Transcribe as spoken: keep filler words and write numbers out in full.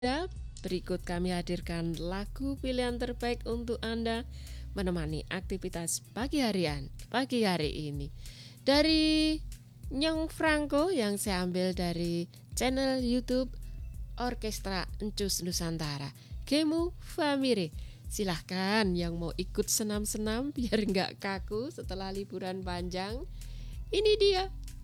Ya, berikut kami hadirkan lagu pilihan terbaik untuk Anda menemani aktivitas pagi harian pagi hari ini. Dari Nyong Franco yang saya ambil dari channel YouTube Orkestra Encus Nusantara. Gemu Famire. Silahkan yang mau ikut senam-senam biar nggak kaku setelah liburan panjang. Ini dia